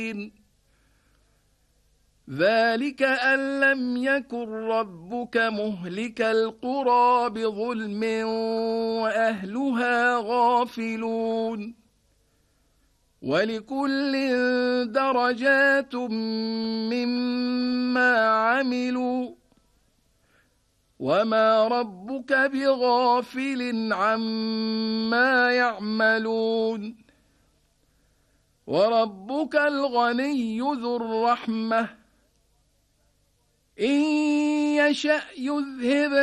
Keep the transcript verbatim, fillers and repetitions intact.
ذلك أن لم يكن ربك مهلك القرى بظلم وأهلها غافلون ولكل درجات مما عملوا وما ربك بغافل عما يعملون وربك الغني ذو الرحمة إن يشأ يذهب